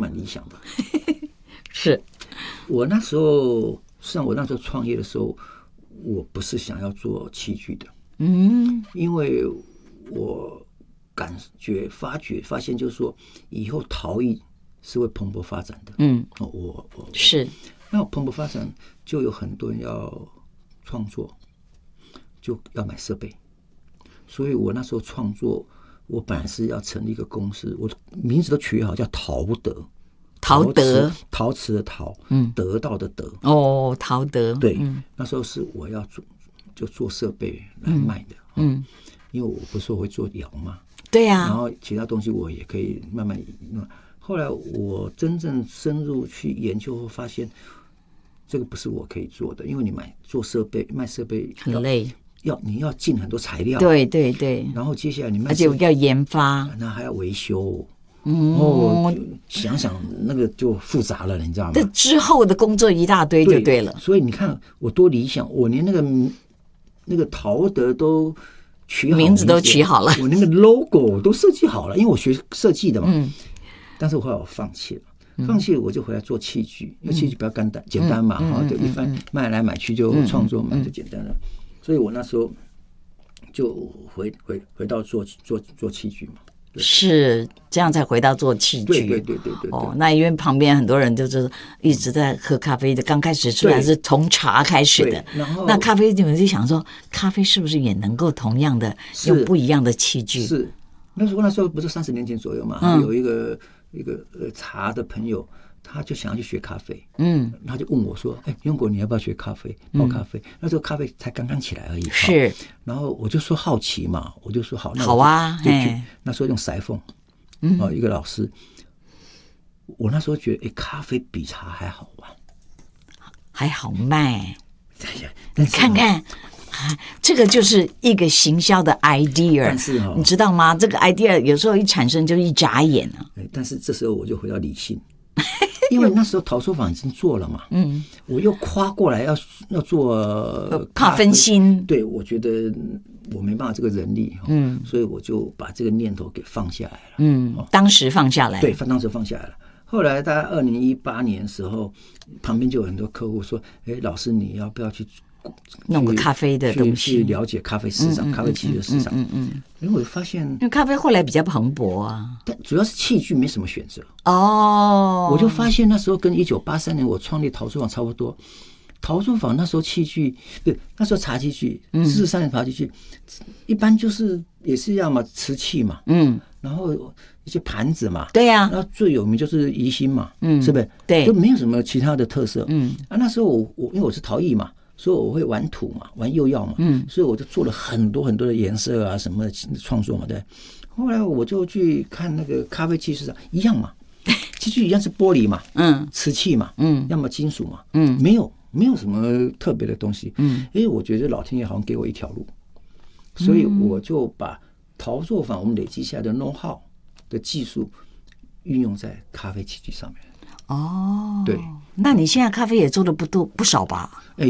满理想吧。 是我那时候，实际上我那时候创业的时候，我不是想要做器具的，因为我发现就是说，以后陶艺是会蓬勃发展的。我是， 那蓬勃发展就有很多人要创作，就要买设备，所以我那时候创作，我本来是要成立一个公司，我的名字都取好，叫陶德。陶瓷的陶，得到的得。 哦，陶德。 对，那时候是我要做设备来卖的。因为我不是说会做窑嘛。 对呀。 然后其他东西我也可以慢慢弄。后来我真正深入去研究后，发现这个不是我可以做的，因为你做设备卖设备很累， 你要进很多材料。 对对对。 然后接下来你卖， 而且要研发， 那还要维修。想想那个就复杂了，你知道吗？ 这之后的工作一大堆就对了。 所以你看我多理想，我连那个陶德都取好名字都取好了， 我那个 logo 都设计好了，因为我学设计的嘛。但是后来我放弃了，我就回来做器具，因为器具比较简单嘛，就一般卖来买去就创作嘛，就简单了。所以我那时候就回到做器具嘛。 是这样才回到做器具。 对。 那因为旁边很多人就是一直在喝咖啡的，刚开始虽然是从茶开始的，那咖啡你们就想说，咖啡是不是也能够同样的用不一样的器具？ 是那时候不是30年前左右嘛，有一个茶的朋友，他就想要去学咖啡，他就问我说：“雍国，你要不要学咖啡泡咖啡？”那时候咖啡才刚刚起来而已。 是， 然后我就说好奇嘛，我就说好，那好啊， 那时候用裁缝，一个老师，我那时候觉得，咖啡比茶还好玩， 还好卖。你看看。这个就是一个行销的 idea， 但是你知道吗？这个 idea 有时候一产生就一眨眼了。 但是这时候我就回到理性，因为那时候陶作坊已经做了嘛，我又跨过来要做怕分心， 对，我觉得我没办法这个人力，所以我就把这个念头给放下来了， 当时放下来了， 对，当时放下来了。后来大概2018年的时候，旁边就有很多客户说：“老师，你要不要去弄个咖啡的东西， 去了解咖啡市场、咖啡器具的市场？”因为我就发现， 因为咖啡后来比较蓬勃啊， 但主要是器具没什么选择。 我就发现那时候跟1983年我创立陶作坊差不多。陶作坊那时候器具，对，那时候茶器具，43年茶器具，一般就是也是一样嘛，瓷器嘛，然后一些盘子嘛， 对呀， 那最有名就是宜兴嘛，是不是？ 对， 都没有什么其他的特色，那时候我因为我是陶艺嘛，所以我会玩土嘛，玩釉药嘛，所以我就做了很多很多的颜色啊什么的创作嘛，对。后来我就去看那个咖啡器市场，一样嘛，器具一样是玻璃嘛，瓷器嘛，要么金属嘛，没有什么特别的东西，我觉得老天爷好像给我一条路，所以我就把陶作坊我们累积下来的 know how 的技术运用在咖啡器具上面。对， 那你现在咖啡也做的不少吧？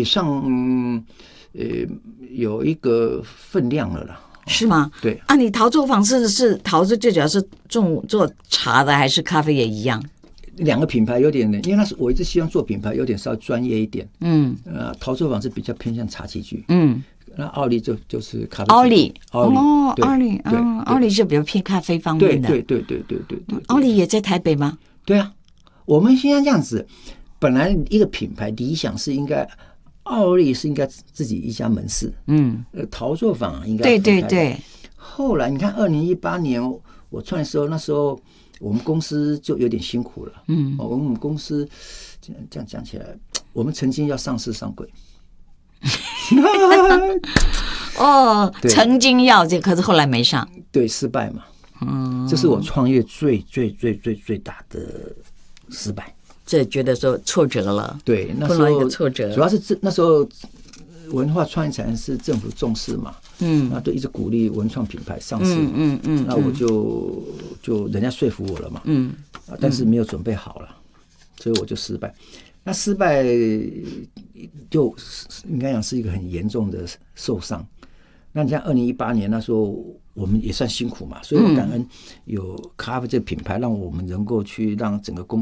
有一个分量了啦。 是吗？ 对啊，你陶作坊是陶是最主要是做茶的，还是咖啡也一样？ 两个品牌有点，因为那是我一直希望做品牌有点稍微专业一点。陶作坊是比较偏向茶器具。那奥利就是咖啡。奥利是比较偏咖啡方面的。 对。 奥利也在台北吗？ 对啊，我们现在这样子，本来一个品牌理想是应该。奥利是应该自己一家门市，陶作坊应该对。 后来你看，2018年我创业的时候，那时候我们公司就有点辛苦了，我们公司这样讲起来，我们曾经要上市上柜， 曾经要这，可是后来没上， 对，失败嘛，这是我创业最大的失败。 这觉得说挫折了， 对，那时候挫折，主要是那时候文化创意产是政府重视嘛，那都一直鼓励文创品牌上市，那我就人家说服我了嘛，但是没有准备好了，所以我就失败。那失败就应该讲是一个很严重的受伤。那你像2018年那时候，我们也算辛苦嘛，所以我感恩有咖啡这个品牌，让我们能够去让整个公